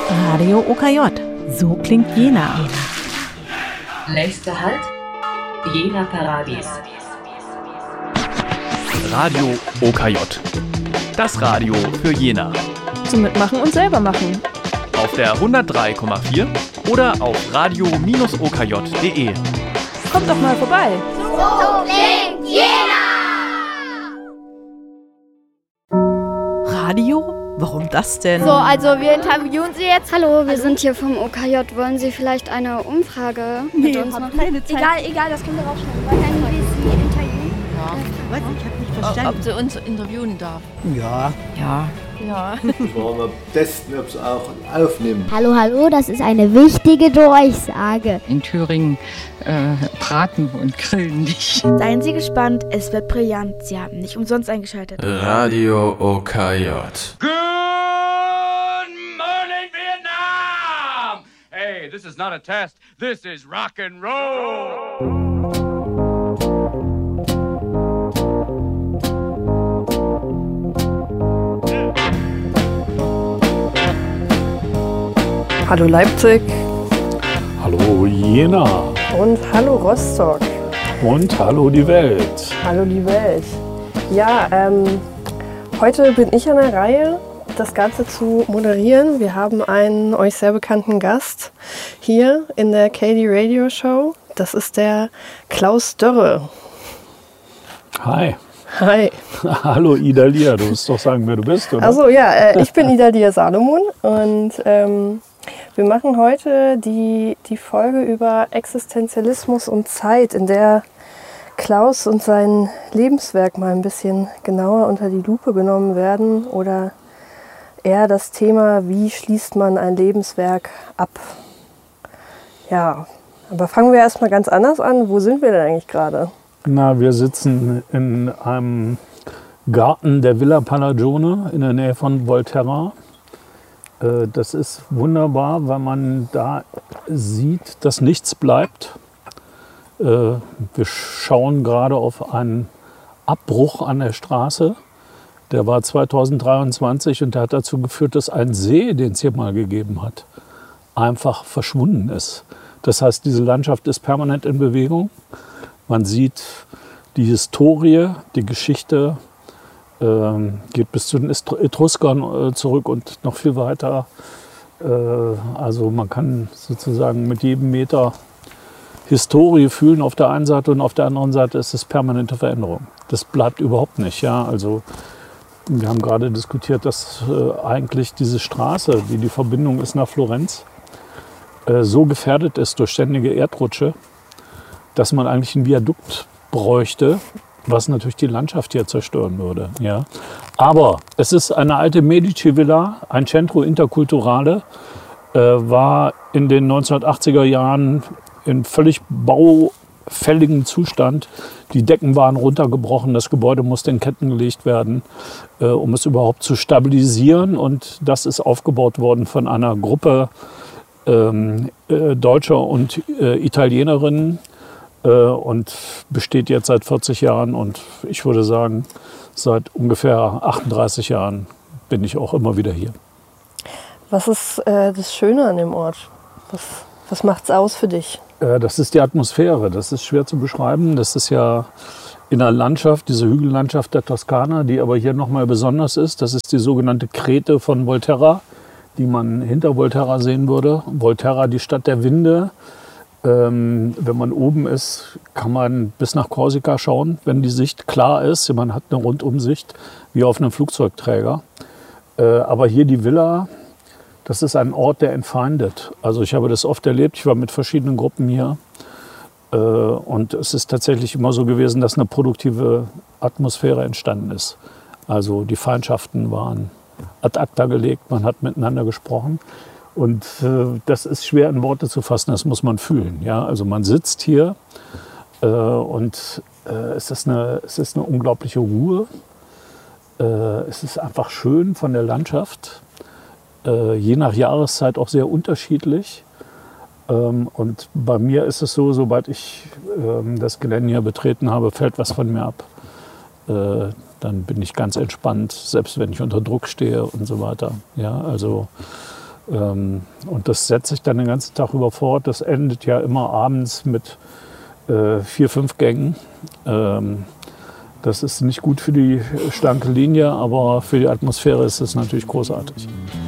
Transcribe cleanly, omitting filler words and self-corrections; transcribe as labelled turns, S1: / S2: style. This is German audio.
S1: Radio OKJ. So klingt Jena.
S2: Nächster Halt, Jena Paradies.
S3: Radio OKJ. Das Radio für Jena.
S4: Zum Mitmachen und selber machen.
S3: Auf der 103,4 oder auf radio-okj.de.
S4: Kommt doch mal vorbei.
S5: So klingt Jena!
S1: Radio? Warum das denn?
S6: So, also wir interviewen Sie jetzt.
S7: Hallo, wir sind hier vom OKJ. Wollen Sie vielleicht eine Umfrage mit uns machen?
S6: Keine Zeit. Egal, das können wir rausschneiden. Können wir Sie interviewen?
S1: Was? Ich habe nicht verstanden.
S4: Ob sie uns interviewen darf.
S8: Ja.
S9: Wollen wir testen, ob es auch aufnehmen.
S7: Hallo, das ist eine wichtige Durchsage.
S10: In Thüringen braten und grillen nicht.
S6: Seien Sie gespannt, es wird brillant. Sie haben nicht umsonst eingeschaltet.
S11: Radio OKJ.
S12: Good morning, Vietnam! Hey, this is not a test. This is rock and roll.
S4: Hallo Leipzig.
S8: Hallo Jena.
S4: Und hallo Rostock.
S8: Und hallo die Welt.
S4: Hallo die Welt. Ja, heute bin ich an der Reihe, das Ganze zu moderieren. Wir haben einen euch sehr bekannten Gast hier in der KD Radio Show. Das ist der Klaus Dörre.
S8: Hi.
S4: Hi.
S8: Hallo Idalia, du musst doch sagen, wer du bist, oder?
S4: Also ja, ich bin Idalia Salomon und wir machen heute die Folge über Existenzialismus und Zeit, in der Klaus und sein Lebenswerk mal ein bisschen genauer unter die Lupe genommen werden oder eher das Thema, wie schließt man ein Lebenswerk ab. Ja, aber fangen wir erstmal ganz anders an. Wo sind wir denn eigentlich gerade?
S8: Na, wir sitzen in einem Garten der Villa Palagione in der Nähe von Volterra. Das ist wunderbar, weil man da sieht, dass nichts bleibt. Wir schauen gerade auf einen Abbruch an der Straße. Der war 2023 und der hat dazu geführt, dass ein See, den es hier mal gegeben hat, einfach verschwunden ist. Das heißt, diese Landschaft ist permanent in Bewegung. Man sieht die Historie, die Geschichte, geht bis zu den Etruskern zurück und noch viel weiter. Also man kann sozusagen mit jedem Meter Historie fühlen auf der einen Seite und auf der anderen Seite ist es permanente Veränderung. Das bleibt überhaupt nicht. Ja? Also wir haben gerade diskutiert, dass eigentlich diese Straße, die Verbindung ist nach Florenz, so gefährdet ist durch ständige Erdrutsche, dass man eigentlich ein Viadukt bräuchte, was natürlich die Landschaft hier zerstören würde. Ja. Aber es ist eine alte Medici-Villa, ein Centro Interculturale, war in den 1980er Jahren in völlig baufälligem Zustand. Die Decken waren runtergebrochen, das Gebäude musste in Ketten gelegt werden, um es überhaupt zu stabilisieren. Und das ist aufgebaut worden von einer Gruppe Deutscher und Italienerinnen, und besteht jetzt seit 40 Jahren und ich würde sagen, seit ungefähr 38 Jahren bin ich auch immer wieder hier.
S4: Was ist das Schöne an dem Ort? Was macht es aus für dich?
S8: Das ist die Atmosphäre, das ist schwer zu beschreiben. Das ist ja in der Landschaft, diese Hügellandschaft der Toskana, die aber hier nochmal besonders ist. Das ist die sogenannte Krete von Volterra, die man hinter Volterra sehen würde. Volterra, die Stadt der Winde. Wenn man oben ist, kann man bis nach Korsika schauen, wenn die Sicht klar ist. Man hat eine Rundumsicht wie auf einem Flugzeugträger. Aber hier die Villa, das ist ein Ort, der entfeindet. Also ich habe das oft erlebt. Ich war mit verschiedenen Gruppen hier. Und es ist tatsächlich immer so gewesen, dass eine produktive Atmosphäre entstanden ist. Also die Feindschaften waren ad acta gelegt, man hat miteinander gesprochen. Und das ist schwer in Worte zu fassen, das muss man fühlen. Ja? Also man sitzt hier und es ist eine unglaubliche Ruhe. Es ist einfach schön von der Landschaft, je nach Jahreszeit auch sehr unterschiedlich. Und bei mir ist es so, sobald ich das Gelände hier betreten habe, fällt was von mir ab. Dann bin ich ganz entspannt, selbst wenn ich unter Druck stehe und so weiter. Ja, also Und das setzt sich dann den ganzen Tag über fort. Das endet ja immer abends mit 4-5 Gängen. Das ist nicht gut für die schlanke Linie, aber für die Atmosphäre ist es natürlich großartig.